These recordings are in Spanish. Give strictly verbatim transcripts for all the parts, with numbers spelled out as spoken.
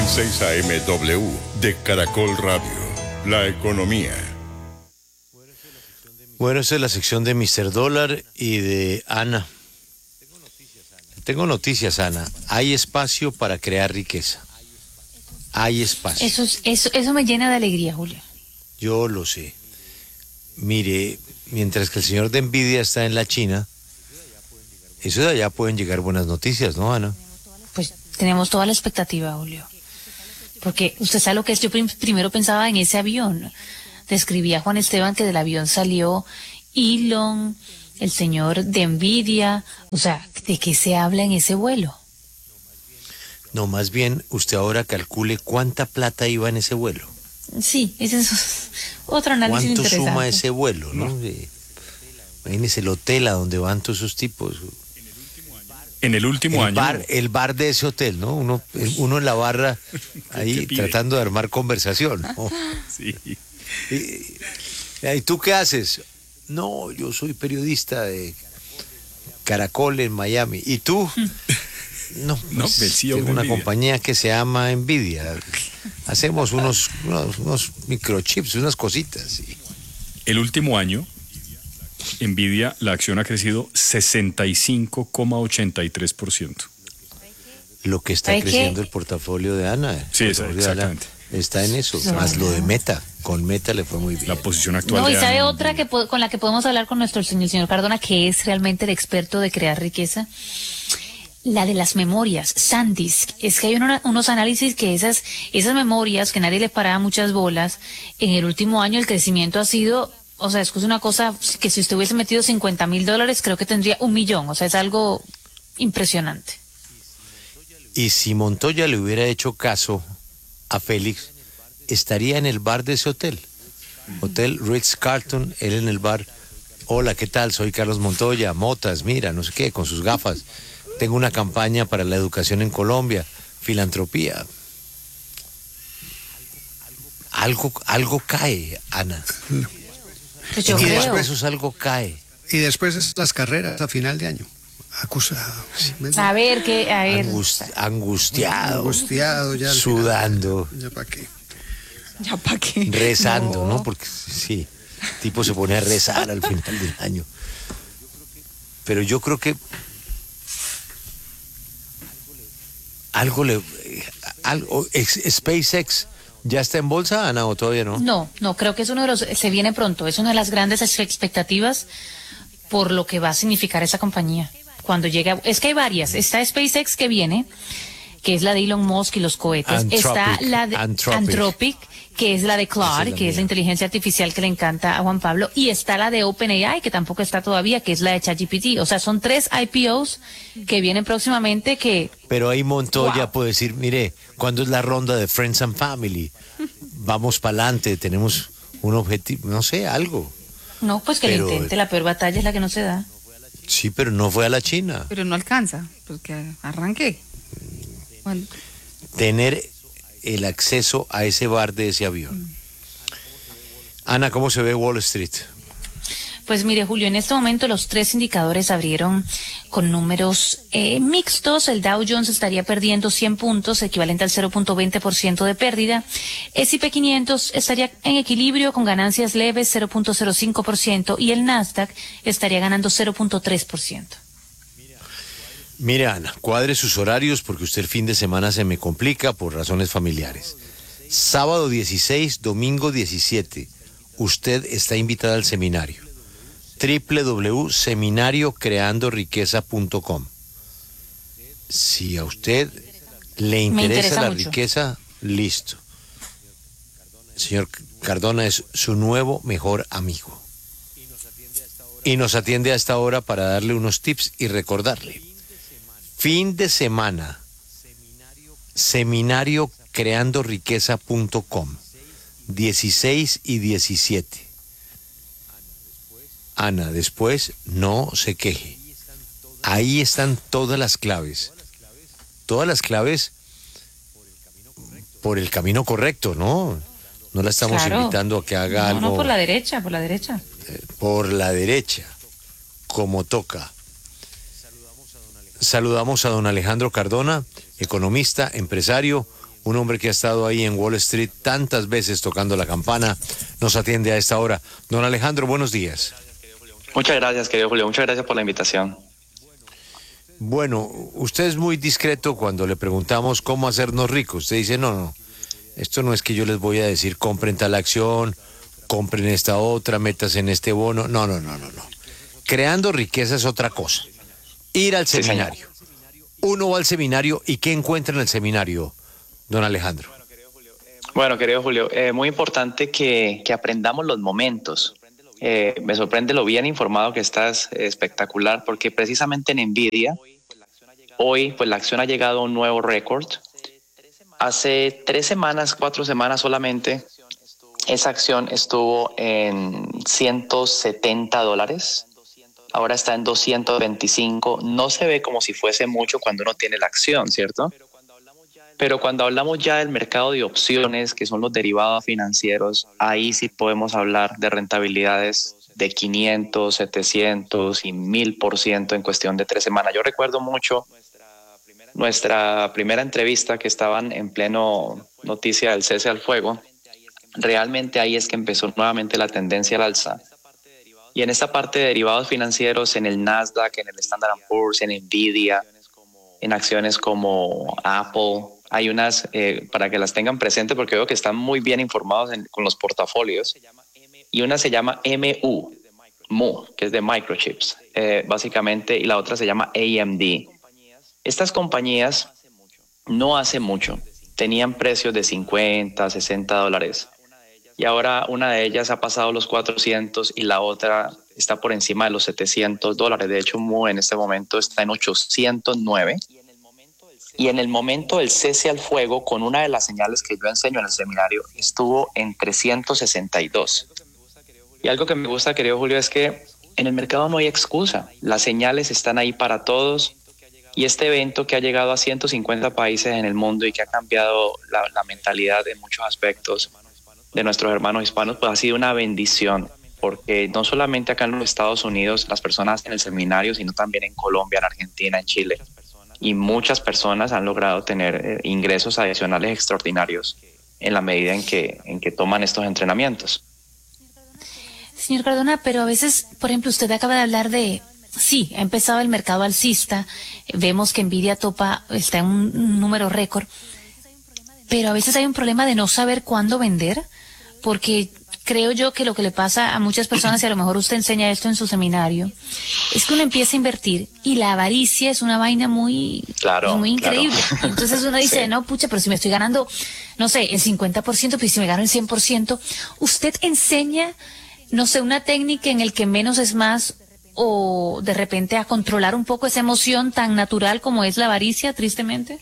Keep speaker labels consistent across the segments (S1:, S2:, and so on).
S1: en seis A M W de Caracol Radio. La economía.
S2: Bueno, esta es la sección de míster Dólar y de Ana. Tengo noticias, Ana. Hay espacio para crear riqueza. Hay espacio.
S3: Eso, eso, eso me llena de alegría, Julio.
S2: Yo lo sé. Mire, mientras que el señor de Nvidia está en la China, eso de allá pueden llegar buenas noticias, ¿no, Ana?
S3: Pues tenemos toda la expectativa, Julio. Porque usted sabe lo que es. Yo prim- primero pensaba en ese avión. Describía Juan Esteban que del avión salió Elon, el señor de Nvidia. O sea, ¿de qué se habla en ese vuelo?
S2: No, más bien, usted ahora calcule cuánta plata iba en ese vuelo.
S3: Sí, ese es otro análisis
S2: ¿Cuánto
S3: interesante.
S2: suma ese vuelo, no? Eh, Imagínese el hotel a donde van todos esos tipos.
S4: En el último
S2: el
S4: año.
S2: Bar, el bar de ese hotel, ¿no? Uno, uno en la barra ahí tratando de armar conversación, ¿no?
S4: Sí.
S2: Y, ¿Y tú qué haces? No, yo soy periodista de Caracol en Miami. ¿Y tú? No, pues,
S4: No, el C E O
S2: tengo
S4: de
S2: una
S4: Nvidia.
S2: compañía que se llama Nvidia. Hacemos unos, unos, unos microchips, unas cositas. Sí.
S4: El último año, Nvidia, la acción ha crecido sesenta y cinco coma ochenta y tres por ciento.
S2: Lo que está
S3: ¿Sabe
S2: creciendo
S3: qué?
S2: el portafolio de Ana. el
S4: Sí,
S2: portafolio de Ana
S4: exactamente.
S2: está en eso,
S3: No,
S2: más lo de
S3: no.
S2: Meta. Con Meta le fue muy bien.
S4: La posición actual
S3: No, y
S4: de
S3: sabe
S4: Ana,
S3: otra que po- con la que podemos hablar con nuestro señor, señor Cardona, que es realmente el experto de crear riqueza. La de las memorias, SanDisk. Es que hay una- unos análisis que esas, esas memorias, que nadie le paraba muchas bolas, en el último año el crecimiento ha sido, o sea, es que es una cosa que si usted hubiese metido cincuenta mil dólares, creo que tendría un millón. O sea, es algo impresionante.
S2: Y si Montoya le hubiera hecho caso a Félix, estaría en el bar de ese hotel. Hotel Ritz-Carlton, él en el bar. Hola, ¿qué tal? Soy Carlos Montoya, Motas, mira, no sé qué, con sus gafas. Tengo una campaña para la educación en Colombia, filantropía. Algo, algo cae, Ana.
S3: Pues yo
S2: En
S3: creo.
S2: diez pesos algo cae.
S5: Y después es las carreras a final de año. Acusado.
S3: A ver, que, a ver.
S2: Angust- angustiado,
S5: Angustiado ya. al
S2: sudando,
S5: final. Ya para qué.
S6: ¿Ya para qué?
S2: rezando, ¿no? Porque sí, el tipo se pone a rezar al final del año. Pero yo creo que algo le... Algo, ex- SpaceX ya está en bolsa, Ana, o todavía no?
S3: No, no, creo que es uno de los, se viene pronto, es una de las grandes ex- expectativas por lo que va a significar esa compañía. Cuando llega, es que hay varias, está SpaceX que viene, que es la de Elon Musk y los cohetes,
S2: Anthropic,
S3: está la de
S2: Anthropic.
S3: Anthropic, que es la de
S2: Esa
S3: Claude,
S2: es la
S3: que es
S2: mía.
S3: la inteligencia artificial que le encanta a Juan Pablo, y está la de OpenAI, que tampoco está todavía, que es la de ChatGPT. O sea, son tres I P Os que vienen próximamente que...
S2: Pero ahí Montoya
S3: Wow.
S2: puede decir, mire, ¿cuándo es la ronda de Friends and Family? Vamos para adelante, tenemos un objetivo, no sé, algo.
S3: No, pues que
S2: Pero-
S3: le intente, la peor batalla es la que no se da.
S2: Sí, pero no fue a la China.
S6: Pero no alcanza, pues que arranque. Bueno,
S2: Tener el acceso a ese bar de ese avión. Ana, ¿cómo se ve Wall Street?
S3: Pues mire, Julio, en este momento los tres indicadores abrieron con números eh, mixtos. El Dow Jones estaría perdiendo cien puntos, equivalente al cero punto veinte por ciento de pérdida. S y P quinientos estaría en equilibrio con ganancias leves, cero punto cero cinco por ciento, y el Nasdaq estaría ganando cero punto tres por ciento.
S2: Mire, Ana, cuadre sus horarios porque usted el fin de semana se me complica por razones familiares. Sábado dieciséis, domingo diecisiete, usted está invitada al seminario. doble u doble u doble u punto seminario creando riqueza punto com. Si a usted le interesa,
S3: interesa
S2: la
S3: mucho.
S2: riqueza, listo. Señor Cardona es su nuevo mejor amigo. Y nos atiende a esta hora para darle unos tips y recordarle. Fin de semana, seminario creando riqueza punto com, dieciséis y diecisiete. Ana, después no se queje. Ahí están todas las claves. Todas las claves por el camino correcto, ¿no? No la estamos
S3: Claro.
S2: invitando a que haga
S3: No,
S2: algo
S3: no, por la derecha, por la derecha.
S2: eh, por la derecha, como toca. Saludamos a don Alejandro Cardona, economista, empresario, un hombre que ha estado ahí en Wall Street tantas veces tocando la campana, nos atiende a esta hora. Don Alejandro, buenos días.
S7: Muchas gracias, querido Julio. Muchas gracias por la invitación.
S2: Bueno, usted es muy discreto cuando le preguntamos cómo hacernos ricos. Usted dice, no, no, esto no es que yo les voy a decir compren tal acción, compren esta otra, metas en este bono. No, no, no, no, no. Creando riqueza es otra cosa. Ir al
S7: Sí,
S2: seminario. Uno va al seminario y ¿qué encuentra en el seminario, don Alejandro?
S7: Bueno, querido Julio, eh, muy importante que, que aprendamos los momentos. Eh, me sorprende lo bien informado que estás, eh, espectacular, porque precisamente en Nvidia, hoy pues la acción ha llegado a un nuevo récord. Hace tres semanas, cuatro semanas solamente, esa acción estuvo en ciento setenta dólares. Ahora está en doscientos veinticinco. No se ve como si fuese mucho cuando uno tiene la acción, ¿cierto? Pero cuando hablamos ya del mercado de opciones, que son los derivados financieros, ahí sí podemos hablar de rentabilidades de quinientos, setecientos y mil por ciento en cuestión de tres semanas. Yo recuerdo mucho nuestra primera entrevista que estaban en pleno noticia del cese al fuego. Realmente ahí es que empezó nuevamente la tendencia al alza. Y en esta parte de derivados financieros, en el Nasdaq, en el Standard and Poor's, en Nvidia, en acciones como Apple, hay unas, eh, para que las tengan presentes, porque veo que están muy bien informados en, con los portafolios. Y una se llama M U, M U, que es de microchips, eh, básicamente, y la otra se llama A M D. Estas compañías no hace mucho tenían precios de cincuenta, sesenta dólares. Y ahora una de ellas ha pasado los cuatrocientos y la otra está por encima de los setecientos dólares. De hecho, M U en este momento está en ochocientos nueve. Y en el momento del cese al fuego, con una de las señales que yo enseño en el seminario, estuvo en trescientos sesenta y dos. Y algo que me gusta, querido Julio, es que en el mercado no hay excusa. Las señales están ahí para todos. Y este evento que ha llegado a ciento cincuenta países en el mundo y que ha cambiado la, la mentalidad en muchos aspectos de nuestros hermanos hispanos, pues ha sido una bendición. Porque no solamente acá en los Estados Unidos las personas en el seminario, sino también en Colombia, en Argentina, en Chile. Y muchas personas han logrado tener eh, ingresos adicionales extraordinarios en la medida en que, en que toman estos entrenamientos.
S3: Señor Cardona, pero a veces, por ejemplo, usted acaba de hablar de, sí, ha empezado el mercado alcista, vemos que Nvidia topa, está en un número récord, pero a veces hay un problema de no saber cuándo vender, porque creo yo que lo que le pasa a muchas personas, y a lo mejor usted enseña esto en su seminario, es que uno empieza a invertir y la avaricia es una vaina muy,
S7: claro,
S3: muy increíble.
S7: Claro.
S3: Entonces uno dice, sí. no, pucha, pero si me estoy ganando, no sé, el cincuenta por ciento, pues si me gano el cien por ciento, ¿usted enseña, no sé, una técnica en el que menos es más, o de repente a controlar un poco esa emoción tan natural como es la avaricia, tristemente?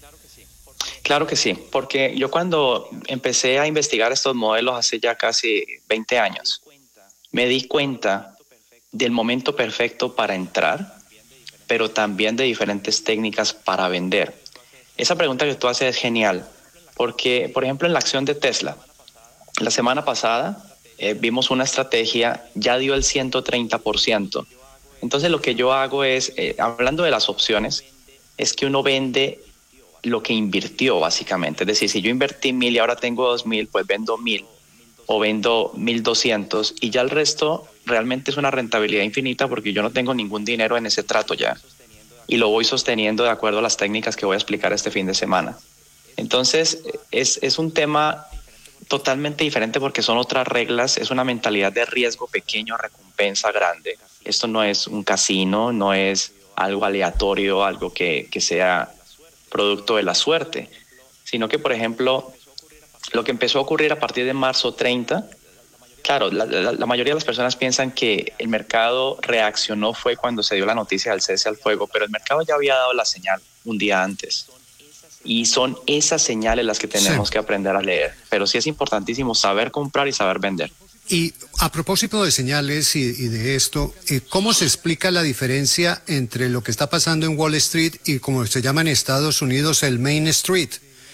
S7: Claro que sí, porque yo cuando empecé a investigar estos modelos hace ya casi veinte años, me di cuenta del momento perfecto para entrar, pero también de diferentes técnicas para vender. Esa pregunta que tú haces es genial, porque, por ejemplo, en la acción de Tesla, la semana pasada eh, vimos una estrategia, ya dio el ciento treinta por ciento. Entonces lo que yo hago es, eh, hablando de las opciones, es que uno vende lo que invirtió básicamente. Es decir, si yo invertí mil y ahora tengo dos mil, pues vendo mil o vendo mil doscientos y ya el resto realmente es una rentabilidad infinita porque yo no tengo ningún dinero en ese trato ya y lo voy sosteniendo de acuerdo a las técnicas que voy a explicar este fin de semana. Entonces es, es un tema totalmente diferente porque son otras reglas, es una mentalidad de riesgo pequeño, recompensa grande. Esto no es un casino, no es algo aleatorio, algo que, que sea producto de la suerte, sino que, por ejemplo, lo que empezó a ocurrir a partir de marzo treinta, claro, la, la, la mayoría de las personas piensan que el mercado reaccionó fue cuando se dio la noticia del cese al fuego, pero el mercado ya había dado la señal un día antes. Y son esas señales las que tenemos sí. que aprender a leer. Pero sí es importantísimo saber comprar y saber vender.
S5: Y a propósito de señales y, y de esto, ¿cómo se explica la diferencia entre lo que está pasando en Wall Street y como se llama en Estados Unidos el Main Street?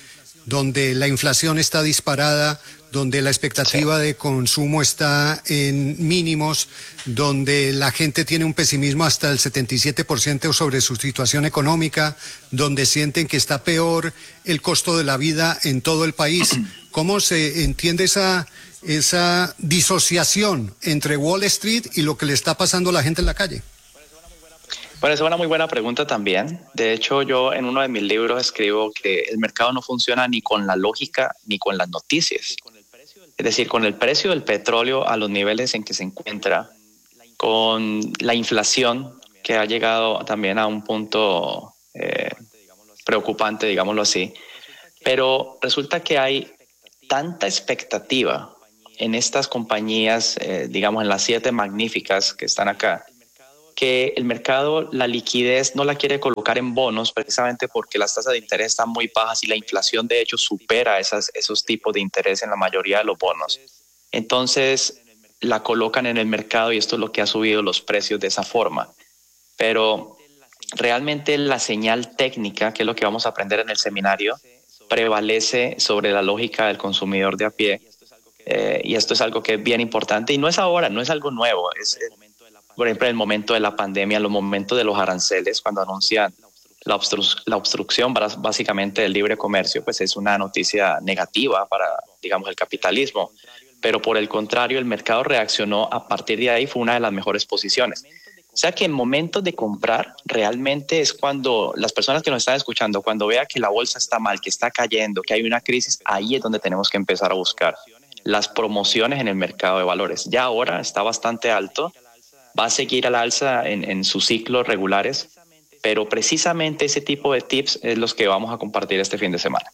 S5: donde la inflación está disparada, donde la expectativa de consumo está en mínimos, donde la gente tiene un pesimismo hasta el setenta y siete por ciento sobre su situación económica, donde sienten que está peor el costo de la vida en todo el país. ¿Cómo se entiende esa, esa disociación entre Wall Street y lo que le está pasando a la gente en la calle?
S7: Bueno, esa es una muy buena pregunta también. De hecho, yo en uno de mis libros escribo que el mercado no funciona ni con la lógica ni con las noticias. Es decir, con el precio del petróleo a los niveles en que se encuentra, con la inflación que ha llegado también a un punto eh, preocupante, digámoslo así. Pero resulta que hay tanta expectativa en estas compañías, eh, digamos en las siete magníficas que están acá, que el mercado la liquidez no la quiere colocar en bonos precisamente porque las tasas de interés están muy bajas y la inflación de hecho supera esas, esos tipos de interés en la mayoría de los bonos. Entonces la colocan en el mercado y esto es lo que ha subido los precios de esa forma. Pero realmente la señal técnica, que es lo que vamos a aprender en el seminario, prevalece sobre la lógica del consumidor de a pie. Eh, y esto es algo que es bien importante y no es ahora, no es algo nuevo, es... Por ejemplo, en el momento de la pandemia, en los momentos de los aranceles, cuando anuncian la, obstru- la obstrucción básicamente del libre comercio, pues es una noticia negativa para, digamos, el capitalismo. Pero por el contrario, el mercado reaccionó a partir de ahí, fue una de las mejores posiciones. O sea que en momentos de comprar, realmente es cuando las personas que nos están escuchando, cuando vea que la bolsa está mal, que está cayendo, que hay una crisis, ahí es donde tenemos que empezar a buscar las promociones en el mercado de valores. Ya ahora está bastante alto. Va a seguir al alza en, en sus ciclos regulares, pero precisamente ese tipo de tips es los que vamos a compartir este fin de semana.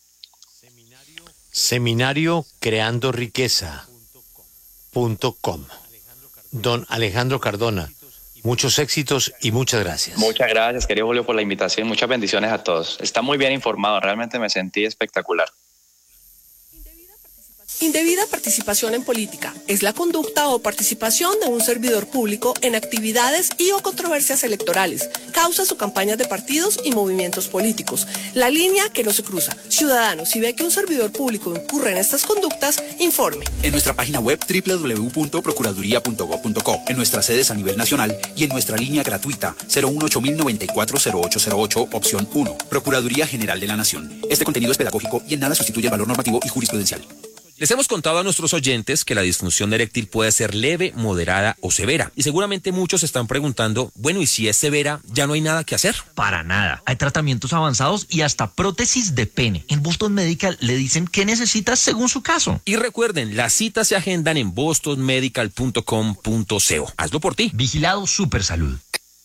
S2: Seminario creando riqueza punto com. Don Alejandro Cardona, muchos éxitos y muchas gracias.
S7: Muchas gracias, querido Julio, por la invitación. Muchas bendiciones a todos. Está muy bien informado, realmente me sentí espectacular.
S8: Indebida participación en política es la conducta o participación de un servidor público en actividades y o controversias electorales, causas o campañas de partidos y movimientos políticos. La línea que no se cruza. Ciudadanos, si ve que un servidor público incurre en estas conductas, informe.
S9: En nuestra página web doble u doble u doble u punto procuraduría punto gob punto co, en nuestras sedes a nivel nacional y en nuestra línea gratuita cero uno ocho mil noventa y cuatro cero ocho cero ocho, opción uno. Procuraduría General de la Nación. Este contenido es pedagógico y en nada sustituye el valor normativo y jurisprudencial.
S10: Les hemos contado a nuestros oyentes que la disfunción eréctil puede ser leve, moderada o severa. Y seguramente muchos se están preguntando, bueno, ¿y si es severa, ya no hay nada que hacer?
S11: Para nada. Hay tratamientos avanzados y hasta prótesis de pene. En Boston Medical le dicen qué necesitas según su caso.
S10: Y recuerden, las citas se agendan en boston medical punto com punto co. Hazlo por ti.
S11: Vigilado Supersalud.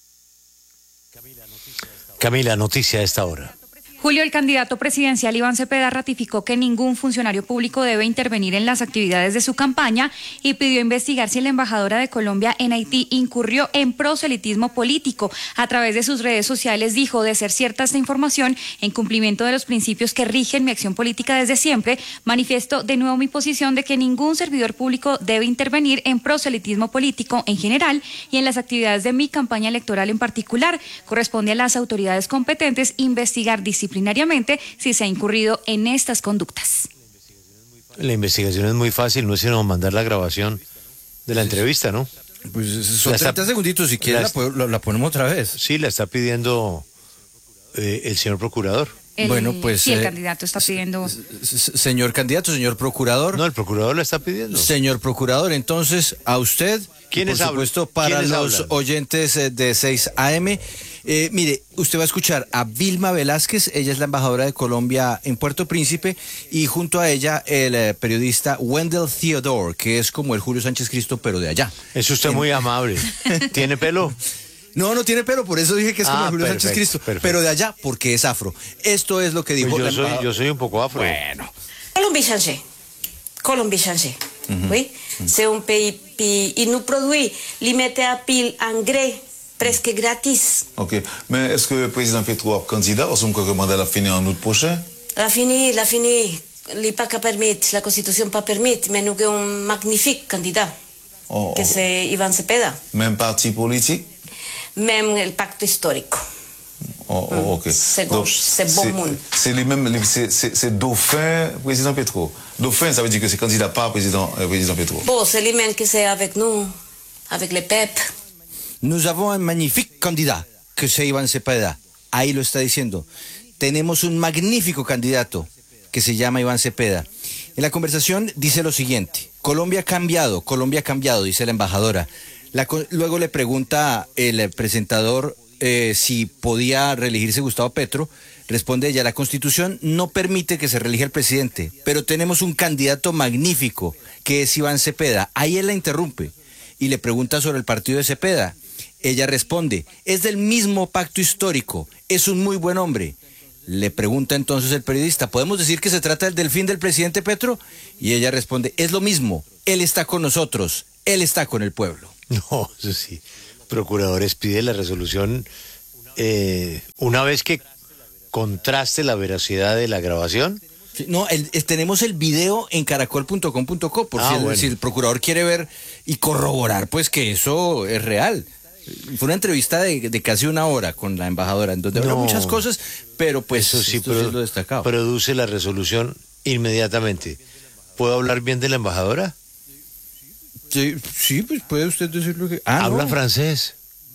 S2: Camila, noticia a esta hora.
S6: Julio, el candidato presidencial Iván Cepeda ratificó que ningún funcionario público debe intervenir en las actividades de su campaña y pidió investigar si la embajadora de Colombia en Haití incurrió en proselitismo político. A través de sus redes sociales dijo, de ser cierta esta información, en cumplimiento de los principios que rigen mi acción política desde siempre, manifiesto de nuevo mi posición de que ningún servidor público debe intervenir en proselitismo político en general y en las actividades de mi campaña electoral en particular. Corresponde a las autoridades competentes investigar disciplinariamente disciplinariamente si se ha incurrido en estas conductas.
S2: La investigación es muy fácil, no es sino mandar la grabación de la entrevista, ¿no?
S12: Pues son treinta está, segunditos, si quieres la, la, la ponemos otra vez.
S2: Sí, la está pidiendo eh, el señor procurador.
S6: El,
S12: bueno, pues...
S6: Sí, el
S12: eh,
S6: candidato está pidiendo...
S12: Señor candidato, señor procurador.
S2: No, el procurador la está pidiendo.
S12: Señor procurador, entonces, a usted,
S2: ¿Quiénes
S12: por supuesto,
S2: hablan?
S12: para
S2: ¿Quiénes
S12: los
S2: hablan?
S12: oyentes de seis A M, eh, mire, usted va a escuchar a Vilma Velázquez, ella es la embajadora de Colombia en Puerto Príncipe, y junto a ella el eh, periodista Wendell Theodore, que es como el Julio Sánchez Cristo, pero de allá.
S2: Es usted en... muy amable. ¿Tiene pelo?
S12: No, no tiene pelo, por eso dije que es como
S2: ah,
S12: Julio
S2: perfecto,
S12: Sánchez Cristo,
S2: perfecto.
S12: Pero de allá, porque es afro. Esto es lo que dijo
S2: pues yo
S12: la
S2: soy,
S12: embajadora.
S2: Yo soy un poco afro.
S12: Bueno.
S13: Colombie changé. Colombie changé. Mm-hmm. Oui? Mm-hmm. C'est un pays, pays, il nous produit, il mettait à pile engrais presque gratis.
S14: Ok, mais est-ce que le président Petro est candidat ou son recommandé à la fin en août prochain?
S13: La fini, la fini. Il pas qu'à permettre, la Constitution pas permettre, mais nous avons un magnifique candidat, oh, que oh. c'est Iván Cepeda.
S14: Même parti politique?
S13: Même le pacte histórico.
S14: Oh, oh, ok.
S13: C'est
S14: Donc,
S13: gauche, c'est bon
S14: c'est-
S13: monde.
S14: C'est lui-même, c'est- c'est c'est Dauphin, président Petro. Dauphin, ça veut dire que c'est candidat par président, euh, président Petro.
S13: Bon, c'est lui-même qui c'est avec nous, avec les P E P.
S12: Nous avons un magnifique candidat, que es Iván Cepeda. Ahí lo está diciendo. Tenemos un magnífico candidato, que se llama Iván Cepeda. En la conversación dice lo siguiente: Colombia ha cambiado, Colombia ha cambiado, dice la embajadora. La co- luego le pregunta el presentador eh, si podía reelegirse Gustavo Petro. Responde ella: la Constitución no permite que se reelija el presidente, pero tenemos un candidato magnífico, que es Iván Cepeda. Ahí él la interrumpe y le pregunta sobre el partido de Cepeda. Ella responde: es del mismo pacto histórico, es un muy buen hombre. Le pregunta entonces el periodista: ¿podemos decir que se trata del fin del presidente Petro? Y ella responde: es lo mismo, él está con nosotros, él está con el pueblo.
S2: No, eso sí. Procuradores, pide la resolución eh, una vez que contraste la veracidad de la grabación.
S12: Sí, no, el- el- tenemos el video en caracol punto com punto co, por
S2: Ah,
S12: si, el,
S2: bueno.
S12: si el procurador quiere ver y corroborar pues que eso es real. Fue una entrevista de, de casi una hora con la embajadora, en donde habló
S2: No.
S12: muchas cosas, pero pues
S2: Eso sí,
S12: esto sí
S2: produ-
S12: es lo destacado.
S2: produce la resolución inmediatamente. ¿Puedo hablar bien de la embajadora?
S12: Sí, sí, pues puede usted decir lo que... Ah,
S2: Habla
S12: no.
S2: francés.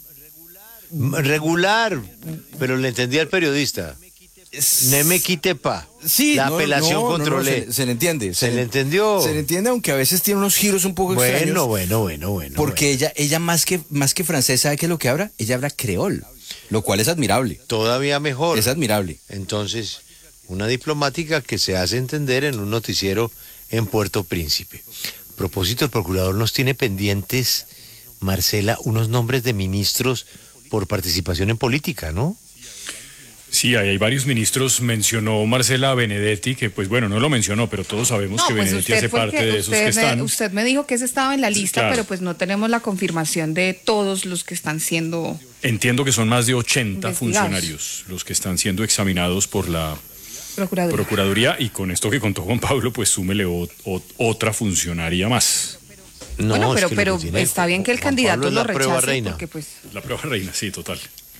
S2: M- Regular, pero le entendí al periodista. Ne me quite pa.
S12: Sí,
S2: la
S12: no,
S2: apelación
S12: no, no, no,
S2: controlé.
S12: se, se le entiende.
S2: Se
S12: le-
S2: le entendió.
S12: Se le entiende, aunque a veces tiene unos giros un poco extraños.
S2: Bueno, bueno, bueno, bueno.
S12: Porque ella, ella más que más que francés, ¿sabe qué es lo que habla? Ella habla creol, lo cual es admirable.
S2: Todavía mejor.
S12: Es admirable.
S2: Entonces, una diplomática que se hace entender en un noticiero en Puerto Príncipe. A propósito, el procurador nos tiene pendientes, Marcela, unos nombres de ministros por participación en política, ¿no?
S4: Sí, ahí hay varios ministros. Mencionó Marcela Benedetti, que pues bueno, no lo mencionó, pero todos sabemos
S15: No,
S4: que
S15: pues
S4: Benedetti
S15: usted
S4: hace
S15: fue el
S4: parte
S15: que-
S4: de esos
S15: usted
S4: que
S15: me-
S4: están.
S15: Usted me dijo que ese estaba en la lista,
S4: Claro.
S15: pero pues no tenemos la confirmación de todos los que están siendo...
S4: Entiendo que son más de ochenta
S15: Investigados.
S4: funcionarios los que están siendo examinados por la
S15: Procuraduría.
S4: Procuraduría, y con esto que contó Juan Pablo, pues súmele o- o- otra funcionaria más.
S2: No,
S15: bueno,
S2: es
S15: pero,
S2: que lo
S15: pero
S2: que tiene
S15: está bien que el
S2: Juan
S15: candidato
S2: Pablo es
S15: lo
S2: la prueba
S15: rechace,
S2: reina.
S15: porque pues...
S4: La prueba reina, sí, total.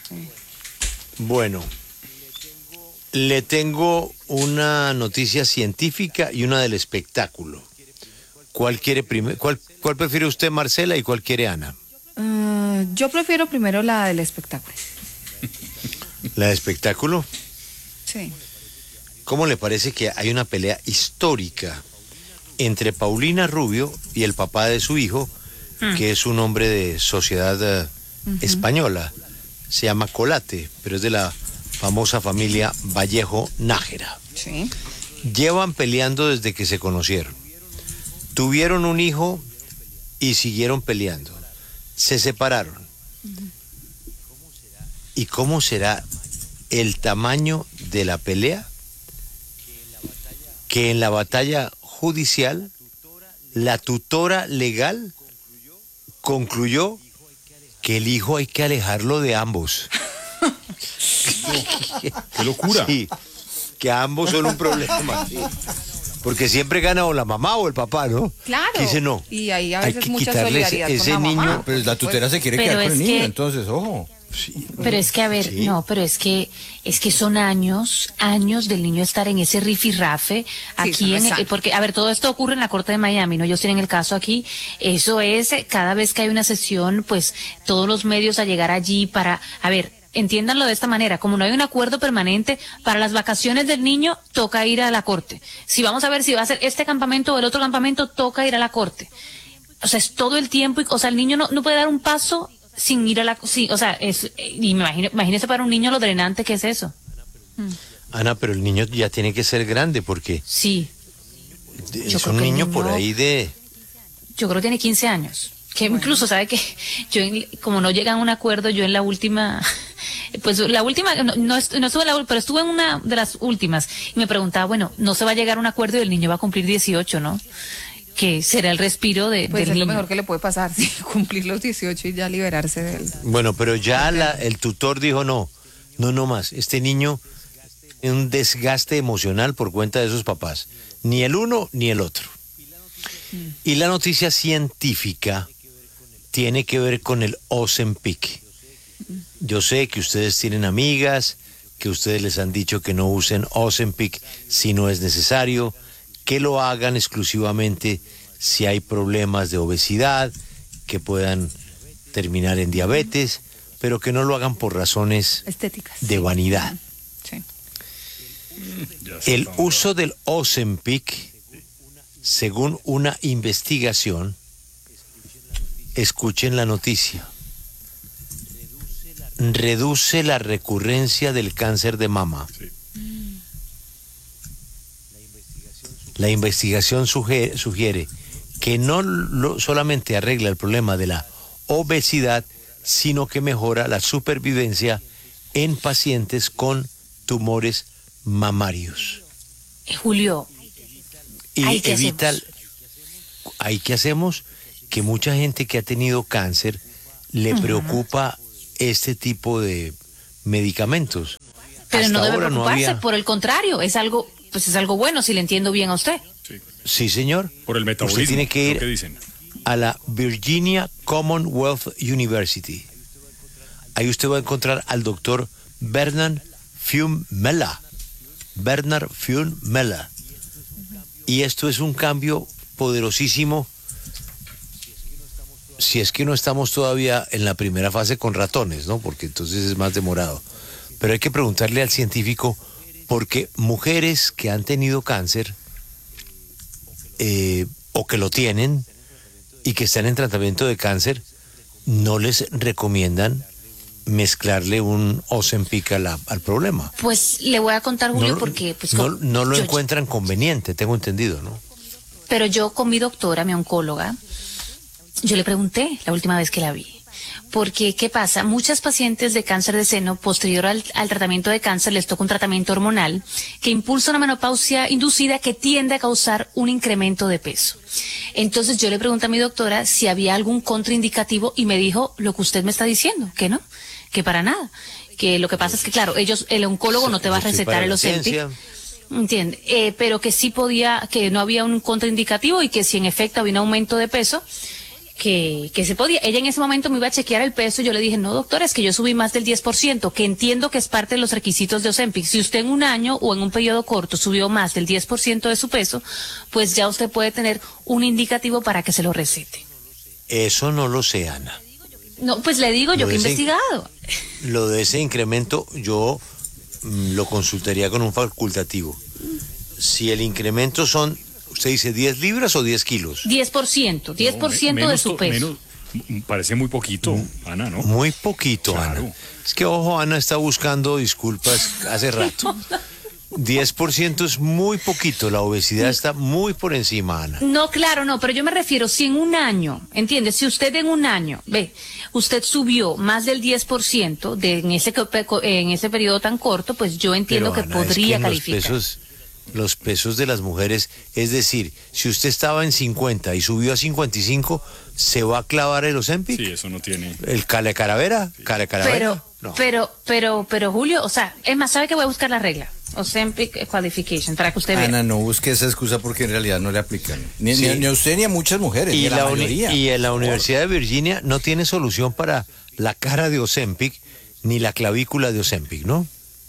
S2: Bueno, le tengo una noticia científica y una del espectáculo. ¿Cuál quiere primer, cuál, cuál prefiere usted, Marcela, y cuál quiere Ana?
S15: ah, yo prefiero primero la del espectáculo.
S2: ¿La de espectáculo?
S15: Sí.
S2: ¿Cómo le parece que hay una pelea histórica entre Paulina Rubio y el papá de su hijo,
S3: Mm.
S2: que es un hombre de sociedad eh,
S3: Ujú.
S2: española? Se llama Colate, pero es de la famosa familia Vallejo Nájera.
S15: Sí.
S2: Llevan peleando desde que se conocieron. Tuvieron un hijo y siguieron peleando. Se separaron. ¿Y cómo será el tamaño de la pelea? Que en la batalla judicial, la tutora legal concluyó que el hijo hay que alejarlo de ambos.
S4: ¡Qué locura!
S2: Sí, que ambos son un problema. Sí. Porque siempre gana o la mamá o el papá, ¿no?
S15: Claro.
S2: Que dice no.
S15: Y ahí a
S2: Hay
S15: veces
S2: que
S15: mucha
S2: quitarle ese-
S15: solidaridad
S2: ese
S15: con la mamá.
S2: niño.
S12: Pero la tutera se quiere
S3: Pero
S12: quedar con el
S3: es
S12: niño,
S3: que-
S12: entonces, ojo.
S3: Pero es que, a ver,
S12: Sí.
S3: no, pero es que es que son años, años del niño estar en ese rifirrafe aquí,
S15: no es
S3: en,
S15: sano.
S3: eh, porque, a ver, todo esto ocurre en la Corte de Miami, ¿no? Ellos tienen el caso aquí. Eso es, eh, cada vez que hay una sesión, pues todos los medios a llegar allí para, a ver, entiéndanlo de esta manera, como no hay un acuerdo permanente, para las vacaciones del niño toca ir a la Corte. Si vamos a ver si va a ser este campamento o el otro campamento, toca ir a la Corte. O sea, es todo el tiempo, y, o sea, el niño no, no puede dar un paso sin ir a la, sí, o sea, es, y me imagino, imagínese para un niño lo drenante que es eso.
S2: Ana, pero el niño ya tiene que ser grande porque
S3: Sí,
S2: es
S3: Yo creo
S2: un
S3: que el
S2: niño por
S3: niño-
S2: ahí de...
S3: yo creo que tiene quince años. Que incluso, ¿sabe que yo, en- como no llegan a un acuerdo, yo en la última, pues la última, no, no, est- no estuve en la ul- pero estuve en una de las últimas y me preguntaba, bueno, no se va a llegar a un acuerdo y el niño va a cumplir dieciocho, ¿no? Que será el respiro de,
S15: Pues
S3: del
S15: es
S3: niño.
S15: lo mejor que le puede pasar, sí, cumplir los dieciocho y ya liberarse de él.
S2: Bueno, pero ya la- el tutor dijo no, no, no más. Este niño es un desgaste emocional por cuenta de sus papás. Ni el uno ni el otro. Y la noticia científica tiene que ver con el Ozempic. Yo sé que ustedes tienen amigas que ustedes les han dicho que no usen Ozempic si no es necesario, que lo hagan exclusivamente si hay problemas de obesidad, que puedan terminar en diabetes, pero que no lo hagan por razones
S15: estéticas
S2: de vanidad.
S15: Sí.
S2: El uso del Ozempic, según una investigación, escuchen la noticia, reduce la recurrencia del cáncer de mama.
S4: Sí.
S2: La investigación sugiere, sugiere que no lo, solamente arregla el problema de la obesidad, sino que mejora la supervivencia en pacientes con tumores mamarios.
S3: Eh, Julio,
S2: Y
S3: ¿ay, qué
S2: evita,
S3: hacemos?
S2: ¿hay que hacemos? Que mucha gente que ha tenido cáncer le
S3: Ujú.
S2: preocupa este tipo de medicamentos.
S3: Pero
S2: Hasta
S3: no debe
S2: ahora no
S3: preocuparse,
S2: había-
S3: por el contrario, es algo, pues es algo bueno, si le entiendo bien a usted.
S2: Sí, señor.
S4: Por el metabolismo,
S2: Usted tiene que
S4: lo
S2: ir
S4: que dicen.
S2: a la Virginia Commonwealth University. Ahí usted va a encontrar al doctor Bernard Fiumella. Bernard Fiumella. Y esto es un cambio poderosísimo, si es que no estamos todavía en la primera fase con ratones, ¿no? Porque entonces es más demorado. Pero hay que preguntarle al científico, porque mujeres que han tenido cáncer eh, o que lo tienen y que están en tratamiento de cáncer, no les recomiendan mezclarle un Ozempic a la- al problema.
S3: Pues le voy a contar, Julio,
S2: No,
S3: porque pues
S2: no,
S3: con-
S2: no lo
S3: yo-
S2: encuentran conveniente, tengo entendido, ¿no?
S3: Pero yo con mi doctora, mi oncóloga, yo le pregunté la última vez que la vi. Porque, ¿qué pasa? Muchas pacientes de cáncer de seno, posterior al, al tratamiento de cáncer, les toca un tratamiento hormonal que impulsa una menopausia inducida que tiende a causar un incremento de peso. Entonces yo le pregunté a mi doctora si había algún contraindicativo y me dijo lo que usted me está diciendo, que no, que para nada. Que lo que pasa es que, claro, ellos, el oncólogo no te va a
S2: Yo estoy
S3: recetar
S2: para
S3: el
S2: la
S3: Ozempic.
S2: ciencia.
S3: Entiende, eh, pero que sí podía, que no había un contraindicativo y que si en efecto había un aumento de peso, que, que se podía. Ella en ese momento me iba a chequear el peso y yo le dije, no doctora, es que yo subí más del diez por ciento, que entiendo que es parte de los requisitos de Ozempic. Si usted en un año o en un periodo corto subió más del diez por ciento de su peso, pues ya usted puede tener un indicativo para que se lo recete.
S2: Eso no lo sé, Ana.
S3: No, pues le digo yo
S2: Lo
S3: que he
S2: de ese-
S3: investigado.
S2: Lo de ese incremento yo mm, lo consultaría con un facultativo. Si el incremento son, usted dice diez libras o diez kilos.
S3: diez por ciento, diez por ciento de
S4: Menos
S3: su
S4: to-
S3: peso.
S4: menos- m- parece muy poquito, Ana, ¿no?
S2: Muy poquito, Ana. Es que, ojo, Ana está buscando disculpas hace rato. diez por ciento es muy poquito, la obesidad está muy por encima, Ana.
S3: No, claro, no, pero yo me refiero, si en un año, ¿entiendes? Si usted en un año, ve, usted subió más del diez por ciento de, en, ese, co- co- en ese periodo tan corto, pues yo entiendo
S2: Pero,
S3: que
S2: Ana, es
S3: podría
S2: en
S3: calificar.
S2: Los pesos, los pesos de las mujeres, es decir, si usted estaba en cincuenta y subió a cincuenta y cinco, ¿se va a clavar el Ozempic?
S4: Sí, eso no tiene.
S2: ¿El Cale Caravera? ¿Cale Caravera?
S3: Pero,
S2: No.
S3: pero, pero, pero, Julio, o sea, es más, ¿sabe que voy a buscar la regla? Ozempic Qualification, para que usted vea.
S12: Ana, no busque esa excusa porque en realidad no le aplican. Ni,
S2: Sí.
S12: ni- ni a usted ni a muchas mujeres, ni
S2: Y
S12: a la,
S2: la, uni-
S12: mayoría.
S2: y en la Universidad de Virginia no tiene solución para la cara de Ozempic ni la clavícula de Ozempic, ¿no?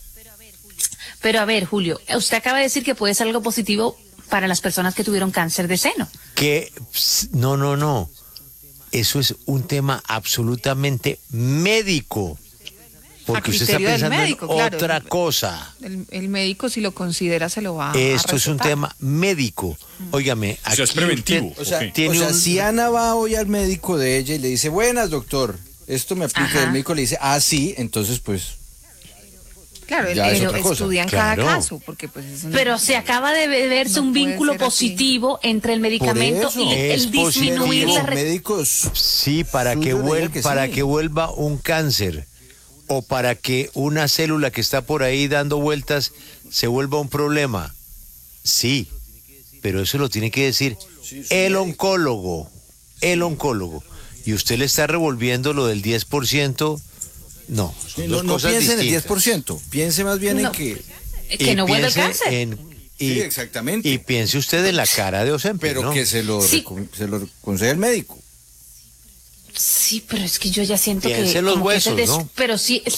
S3: Pero a ver, Julio, usted acaba de decir que puede ser algo positivo para las personas que tuvieron cáncer de seno.
S2: Que ps, no, no, no. Eso es un tema absolutamente médico. Porque
S15: A
S2: usted está
S15: criterio del
S2: pensando
S15: médico,
S2: en
S15: claro.
S2: otra cosa.
S15: El, el médico, si lo considera, se lo va a
S2: Esto es un
S15: recetar.
S2: tema médico. Óigame,
S4: O sea, es
S2: aquí
S4: preventivo.
S2: usted
S12: O sea,
S2: tiene
S12: o sea,
S2: un-
S12: si Ana va hoy al médico de ella y le dice, buenas, doctor, esto me aplica,
S3: Ajá.
S12: y el médico le dice, ah, sí, entonces pues...
S15: Claro,
S12: Ya es
S15: pero
S12: otra cosa.
S15: estudian
S2: Claro.
S15: cada caso, porque pues eso no-
S3: Pero se acaba de verse
S15: No
S3: un
S15: puede
S3: vínculo
S15: ser así.
S3: positivo entre el medicamento
S12: eso,
S3: y
S2: es
S3: el disminuir
S2: positivo.
S3: la
S12: Los
S3: re-
S12: médicos...
S2: Sí, para que,
S12: Suyo le
S2: vuel-
S12: diga que
S2: para
S12: sí.
S2: que vuelva un cáncer o para que una célula que está por ahí dando vueltas se vuelva un problema. Sí, pero eso lo tiene que decir el oncólogo, el oncólogo. Y usted le está revolviendo lo del diez por ciento. No, son
S12: No,
S2: dos
S12: no
S2: cosas
S12: piense en el diez
S2: distintas.
S12: por ciento, piense más bien
S3: No.
S12: en que...
S3: que
S2: Y
S3: no vuelva el
S2: piense
S3: cáncer.
S2: en- y,
S12: Sí, exactamente.
S2: y piense usted en la cara de Ozempic,
S12: Pero
S2: ¿no?
S12: que se lo,
S3: Sí.
S12: recom- se lo concede el médico.
S3: Sí, pero es que yo ya siento
S2: Piense
S3: que...
S2: en los
S3: como que ese
S2: huesos,
S3: des-
S2: ¿no?
S3: Pero sí, es-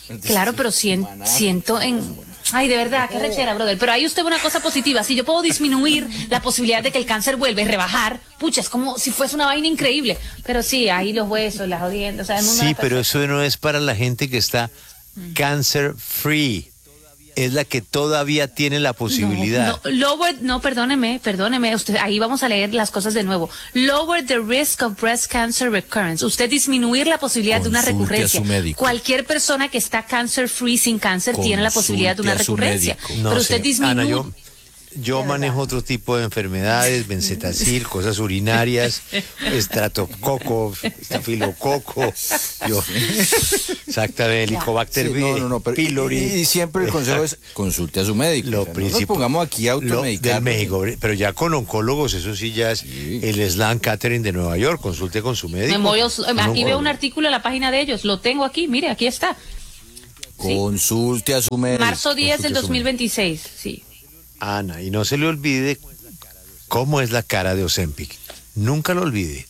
S3: Claro, pero cien, siento en... Ay, de verdad, qué rechera, brother. Pero ahí usted ve una cosa positiva. Si yo puedo disminuir la posibilidad de que el cáncer vuelva y rebajar, pucha, es como si fuese una vaina increíble. Pero sí, ahí los huesos, las jodiendas, o sea, el mundo...
S2: Sí, pero eso no es para la gente que está cancer free. Es la que todavía tiene la posibilidad.
S3: No, no, lower, no, perdóneme, perdóneme, usted, ahí vamos a leer las cosas de nuevo. Lower the risk of breast cancer recurrence. Usted disminuir la posibilidad
S12: Consulte
S3: de una recurrencia.
S12: a su médico.
S3: Cualquier persona que está cancer free sin cáncer
S12: Consulte
S3: tiene la posibilidad de una
S12: a su
S3: recurrencia.
S12: médico.
S2: No
S3: pero
S2: sé,
S3: usted disminuye.
S2: Ana, yo, yo manejo otro tipo de enfermedades, bencetacil, cosas urinarias, estratococo, estafilococo, yo, exactamente, helicobacter
S12: Sí, no, no, no, pero-
S2: pylori.
S12: y, y siempre el consejo es consulte a su médico.
S2: Lo
S12: O sea, no
S2: principal-
S12: nos pongamos aquí a
S2: Lo del
S12: automedicar.
S2: México, pero ya con oncólogos, eso sí ya es el Slam Catering de Nueva York, consulte con su médico.
S3: Me voy a-
S2: Un
S3: aquí veo
S2: oncólogo.
S3: un artículo en la página de ellos, lo tengo aquí, mire, aquí está.
S12: Consulte a su médico.
S3: Marzo diez del
S2: Consulte a su
S3: dos mil veintiséis, sí.
S2: Ana, y no se le olvide cómo es la cara de Ozempic. Nunca lo olvide.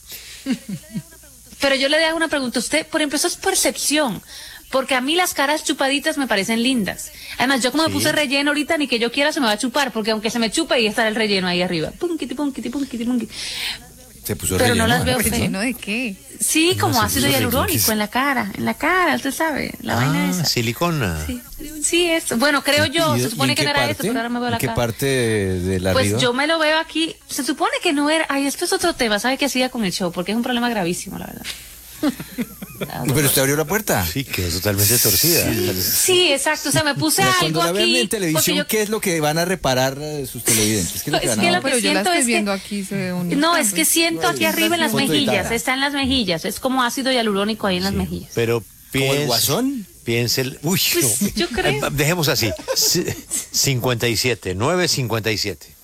S3: Pero yo le hago una pregunta. Usted, por ejemplo, eso es percepción. Porque a mí las caras chupaditas me parecen lindas. Además, yo como me
S2: Sí.
S3: puse relleno ahorita, ni que yo quiera se me va a chupar, porque aunque se me chupe, ahí estará el relleno ahí arriba. Punquiti, punquiti, punquiti, punquiti.
S12: Se puso
S3: Pero no
S12: relleno,
S3: las veo
S12: ¿eh?
S3: feas.
S15: ¿Relleno de qué?
S3: Sí, como
S12: se
S3: ácido
S12: puso
S3: hialurónico
S12: relleno.
S3: en la cara, en la cara, usted sabe, la vaina
S2: Ah,
S3: esa.
S2: silicona.
S3: Sí, sí, es. Bueno, creo yo,
S12: ¿Y-
S3: se
S12: y
S3: supone
S12: en
S3: que
S12: qué
S3: no era
S12: parte?
S3: esto, pero ahora me veo
S12: ¿En
S3: la
S12: qué
S3: cara.
S12: parte de, de la
S3: Pues
S12: arriba?
S3: yo me lo veo aquí, se supone que no era, ay, esto es otro tema, ¿sabe qué hacía con el show? Porque es un problema gravísimo, la verdad.
S12: Pero usted abrió la puerta.
S2: Sí, quedó totalmente torcida.
S3: Sí, exacto, o sea, me puse
S12: Pero
S3: algo
S12: cuando la vean
S3: aquí.
S12: en televisión,
S3: porque yo-
S12: ¿qué es lo que van a reparar eh, sus televidentes? ¿Qué es lo que
S3: Es
S12: van
S3: que
S12: a
S3: lo
S12: ver?
S3: que
S15: Pero yo la
S3: siento
S15: estoy
S3: es que-
S15: viendo aquí, se ve un...
S3: No, es que siento aquí arriba en las
S12: Foto
S3: mejillas,
S12: editada.
S3: está en las mejillas, es como ácido hialurónico ahí en las mejillas.
S2: Pero
S12: ¿Como
S2: piense,
S12: el guasón?
S2: piense el, uy,
S3: Pues,
S2: no.
S3: yo creo.
S2: Eh, Dejemos así. C- cincuenta y siete, nueve cincuenta y siete.